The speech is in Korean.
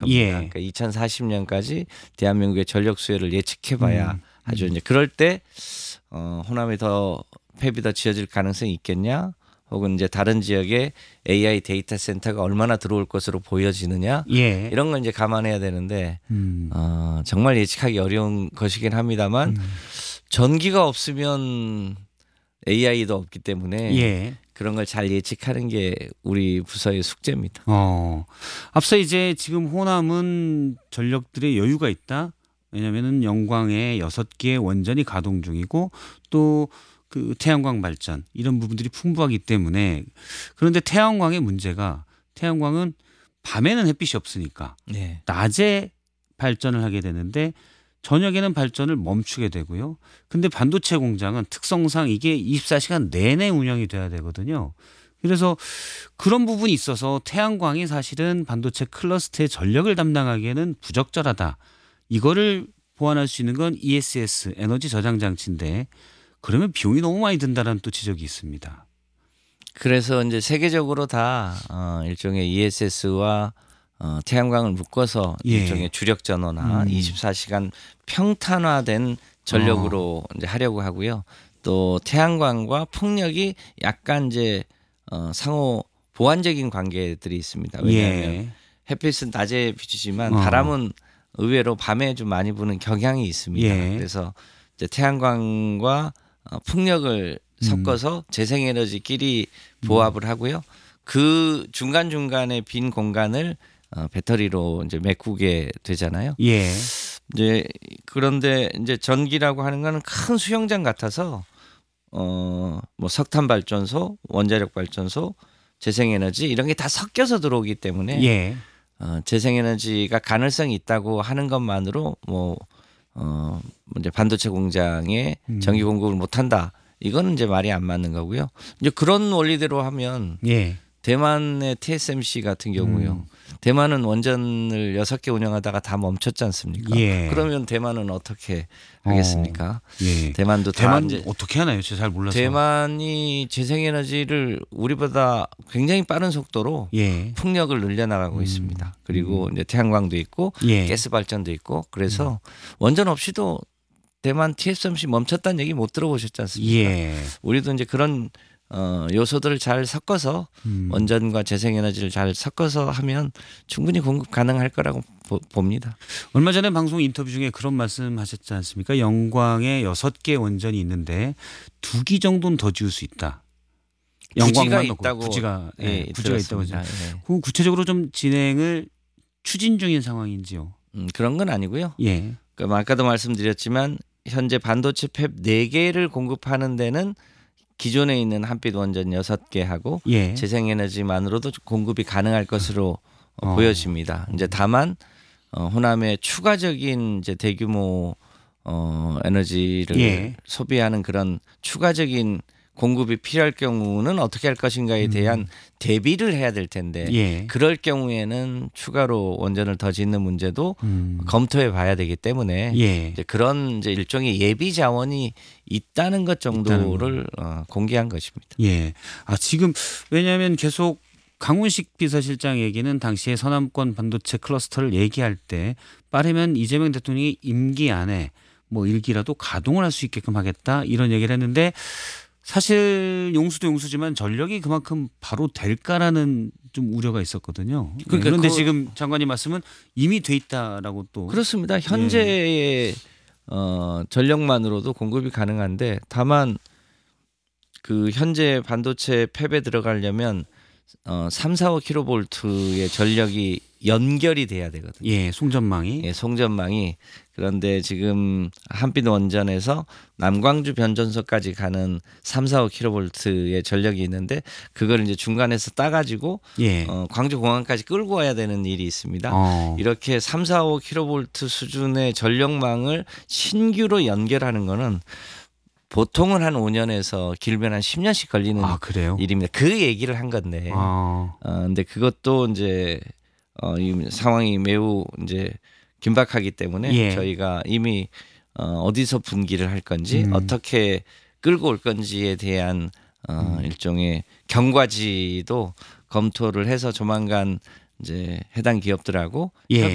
겁니다. 예. 그러니까 2040년까지 대한민국의 전력 수요를 예측해봐야 하죠. 이제 그럴 때 호남에 더 팹이 더 지어질 가능성이 있겠냐? 혹은 이제 다른 지역에 AI 데이터 센터가 얼마나 들어올 것으로 보여지느냐? 예. 이런 걸 이제 감안해야 되는데 정말 예측하기 어려운 것이긴 합니다만 전기가 없으면 AI도 없기 때문에 예. 그런 걸 잘 예측하는 게 우리 부서의 숙제입니다. 앞서 이제 지금 호남은 전력들의 여유가 있다. 왜냐하면은 영광에 6개의 원전이 가동 중이고 또 그 태양광 발전 이런 부분들이 풍부하기 때문에 그런데 태양광의 문제가 태양광은 밤에는 햇빛이 없으니까 네. 낮에 발전을 하게 되는데 저녁에는 발전을 멈추게 되고요. 근데 반도체 공장은 특성상 이게 24시간 내내 운영이 돼야 되거든요. 그래서 그런 부분이 있어서 태양광이 사실은 반도체 클러스터의 전력을 담당하기에는 부적절하다. 이거를 보완할 수 있는 건 ESS 에너지 저장 장치인데 그러면 비용이 너무 많이 든다는 또 지적이 있습니다. 그래서 이제 세계적으로 다 일종의 ESS와 태양광을 묶어서 예. 일종의 주력 전원화 24시간 평탄화된 전력으로 이제 하려고 하고요. 또 태양광과 풍력이 약간 이제 상호 보완적인 관계들이 있습니다. 왜냐하면 예. 햇빛은 낮에 비추지만 바람은 의외로 밤에 좀 많이 부는 경향이 있습니다. 예. 그래서 이제 태양광과 풍력을 섞어서 재생에너지끼리 보합을 하고요. 그 중간중간에 빈 공간을 배터리로 이제 메꾸게 되잖아요. 예. 이제 그런데 이제 전기라고 하는 거는 큰 수영장 같아서 뭐 석탄 발전소, 원자력 발전소, 재생에너지 이런 게 다 섞여서 들어오기 때문에 예. 재생에너지가 가능성이 있다고 하는 것만으로 이제 반도체 공장에 전기 공급을 못한다. 이거는 이제 말이 안 맞는 거고요. 이제 그런 원리대로 하면 예. 대만의 TSMC 같은 경우요. 대만은 원전을 6개 운영하다가 다 멈췄지 않습니까? 예. 그러면 대만은 어떻게 하겠습니까? 예. 대만도 다 대만 이제 어떻게 하나요? 제가 잘 몰라서. 대만이 재생에너지를 우리보다 굉장히 빠른 속도로 예. 풍력을 늘려나가고 있습니다. 그리고 이제 태양광도 있고 예. 가스 발전도 있고 그래서 원전 없이도 대만 TSMC 멈췄다는 얘기 못 들어보셨지 않습니까? 예. 우리도 이제 그런 요소들을 잘 섞어서 원전과 재생에너지를 잘 섞어서 하면 충분히 공급 가능할 거라고 봅니다. 얼마 전에 방송 인터뷰 중에 그런 말씀하셨지 않습니까? 영광에 6개 원전이 있는데 2기 정도는 더 지을 수 있다. 부지가 영광만 있다고 부지가 부지가 있다고 있습니다. 하죠. 예. 그 구체적으로 좀 진행을 추진 중인 상황인지요? 그런 건 아니고요. 예. 그러니까 아까도 말씀드렸지만 현재 반도체 팹 4개를 공급하는 데는 기존에 있는 한빛 원전 6개하고 예. 재생에너지만으로도 공급이 가능할 것으로 보여집니다. 이제 다만 호남에 추가적인 이제 대규모 에너지를 예. 소비하는 그런 추가적인 공급이 필요할 경우는 어떻게 할 것인가에 대한 대비를 해야 될 텐데 예. 그럴 경우에는 추가로 원전을 더 짓는 문제도 검토해 봐야 되기 때문에 예. 이제 그런 이제 일종의 예비 자원이 있다는 것 정도를 공개한 것입니다. 예. 지금 왜냐하면 계속 강훈식 비서실장 얘기는 당시에 서남권 반도체 클러스터를 얘기할 때 빠르면 이재명 대통령이 임기 안에 뭐 1기라도 가동을 할 수 있게끔 하겠다 이런 얘기를 했는데 사실 용수도 용수지만 전력이 그만큼 바로 될까라는 좀 우려가 있었거든요. 그러니까 그런데 지금 장관님 말씀은 이미 돼 있다라고 또 그렇습니다. 현재의 전력만으로도 공급이 가능한데 다만 그 현재 반도체 팹에 들어가려면 3, 4, 5kV의 전력이 연결이 돼야 되거든요. 예, 송전망이. 예, 송전망이. 그런데 지금 한빛 원전에서 남광주 변전소까지 가는 3, 4, 5kV의 전력이 있는데 그걸 이제 중간에서 따가지고 예. 광주 공항까지 끌고 와야 되는 일이 있습니다. 이렇게 3, 4, 5kV 수준의 전력망을 신규로 연결하는 거는 보통은 한 5년에서 길면 한 10년씩 걸리는 그래요? 일입니다. 그 얘기를 한 건데. 근데 그것도 이제 이 상황이 매우 이제 긴박하기 때문에 예. 저희가 이미 어디서 분기를 할 건지 어떻게 끌고 올 건지에 대한 일종의 경과지도 검토를 해서 조만간 이제 해당 기업들하고 예.